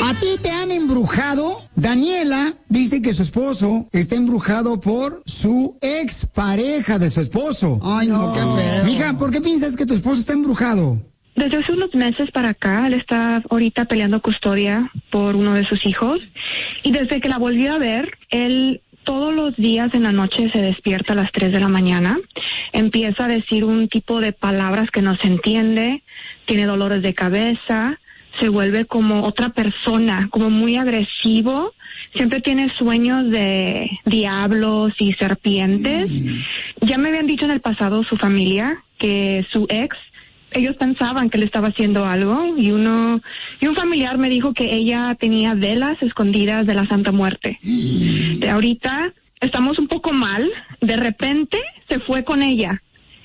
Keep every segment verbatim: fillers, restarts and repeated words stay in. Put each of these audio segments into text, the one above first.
¿A ti te han embrujado? Daniela dice que su esposo está embrujado por su expareja de su esposo. Ay, no, no, qué feo. Mija, ¿por qué piensas que tu esposo está embrujado? Desde hace unos meses para acá, él está ahorita peleando custodia por uno de sus hijos. Y desde que la volvió a ver, él todos los días en la noche se despierta a las tres de la mañana. Empieza a decir un tipo de palabras que no se entiende. Tiene dolores de cabeza. Se vuelve como otra persona, como muy agresivo. Siempre tiene sueños de diablos y serpientes. Mm. Ya me habían dicho en el pasado su familia que su ex, ellos pensaban que le estaba haciendo algo, y uno y un familiar me dijo que ella tenía velas escondidas de la Santa Muerte. Mm. De ahorita estamos un poco mal. De repente se fue con ella.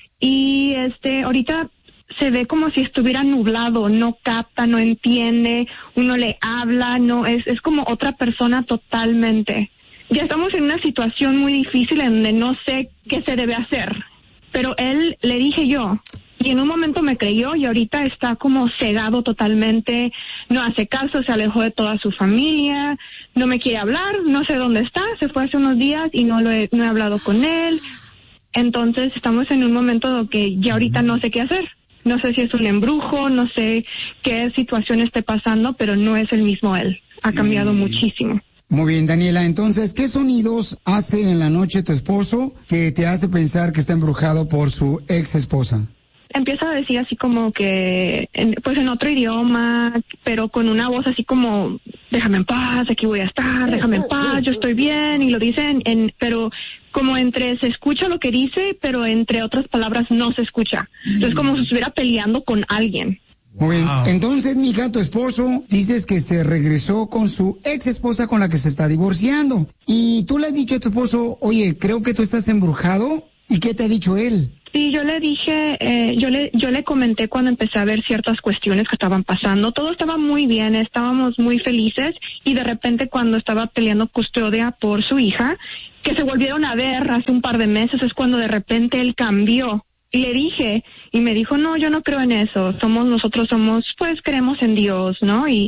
Y este ahorita se ve como si estuviera nublado, no capta, no entiende, uno le habla, no, es, es como otra persona totalmente. Ya estamos en una situación muy difícil en donde no sé qué se debe hacer, pero él, le dije yo, y en un momento me creyó, y ahorita está como cegado totalmente, no hace caso, se alejó de toda su familia, no me quiere hablar, no sé dónde está, se fue hace unos días y no, lo he, no he hablado con él. Entonces estamos en un momento que ya ahorita no sé qué hacer. No sé si es un embrujo, no sé qué situación esté pasando, pero no es el mismo él. Ha cambiado mm. muchísimo. Muy bien, Daniela. Entonces, ¿qué sonidos hace en la noche tu esposo que te hace pensar que está embrujado por su ex esposa? Empieza a decir así como que, en, pues en otro idioma, pero con una voz así como, déjame en paz, aquí voy a estar, déjame en paz, yo estoy bien, y lo dice en, en pero como entre se escucha lo que dice, pero entre otras palabras no se escucha. Entonces como si estuviera peleando con alguien. Muy bien. Wow. Entonces, mija, tu esposo, dices que se regresó con su ex esposa con la que se está divorciando. Y tú le has dicho a tu esposo, oye, creo que tú estás embrujado. ¿Y qué te ha dicho él? Sí, yo le dije, eh, yo le yo le comenté cuando empecé a ver ciertas cuestiones que estaban pasando. Todo estaba muy bien, estábamos muy felices, y de repente cuando estaba peleando custodia por su hija, que se volvieron a ver hace un par de meses, es cuando de repente él cambió. Y le dije, y me dijo, no, yo no creo en eso, somos, nosotros somos, pues creemos en Dios, ¿no? Y,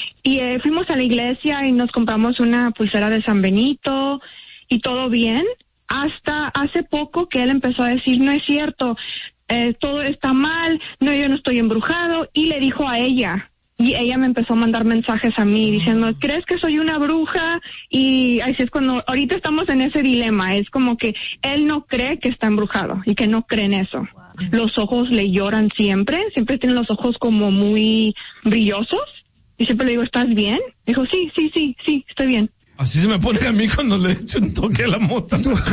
y eh, fuimos a la iglesia y nos compramos una pulsera de San Benito, y todo bien, hasta hace poco que él empezó a decir, no es cierto, eh, todo está mal, no, yo no estoy embrujado, y le dijo a ella. Y ella me empezó a mandar mensajes a mí diciendo, ¿crees que soy una bruja? Y así es cuando, ahorita estamos en ese dilema, es como que él no cree que está embrujado y que no cree en eso. Wow. Los ojos le lloran siempre, siempre tiene los ojos como muy brillosos, y siempre le digo, ¿estás bien? Dijo, sí, sí, sí, sí, estoy bien. Así se me pone a mí cuando le echo un toque a la mota.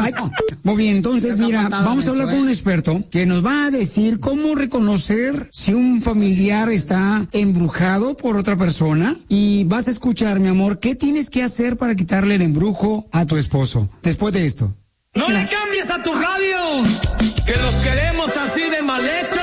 Muy bien, entonces mira, vamos a hablar con un experto que nos va a decir cómo reconocer si un familiar está embrujado por otra persona, y vas a escuchar, mi amor, qué tienes que hacer para quitarle el embrujo a tu esposo. Después de esto. ¡No le cambies a tu radio! ¡Que los queremos así de mal hechos!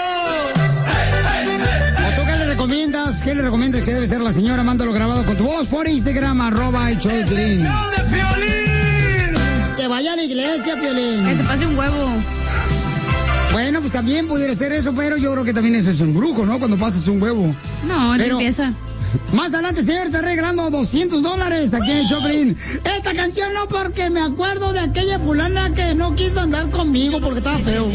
recomiendas? ¿Qué le recomiendas que debe ser la señora? Mándalo grabado con tu voz por Instagram, arroba el show de Piolín. ¡Show de Piolín! Que vaya a la iglesia, Piolín. Que se pase un huevo. Bueno, pues también pudiera ser eso, pero yo creo que también eso es un brujo, ¿no? Cuando pasas un huevo. No, pero, empieza. Más adelante, señor, está regalando doscientos dólares aquí en el Choplin. Esta canción no, porque me acuerdo de aquella fulana que no quiso andar conmigo porque estaba feo.